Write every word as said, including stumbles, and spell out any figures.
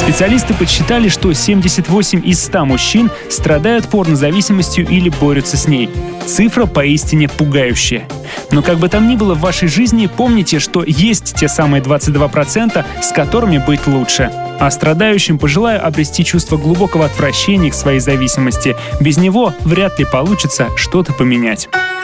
Специалисты подсчитали, что семьдесят восемь из ста мужчин страдают порнозависимостью или борются с ней. Цифра поистине пугающая. Но как бы там ни было в вашей жизни, помните, что есть те самые двадцать два процента, с которыми быть лучше. А страдающим пожелаю обрести чувство глубокого отвращения к своей зависимости. Без него вряд ли получится что-то поменять.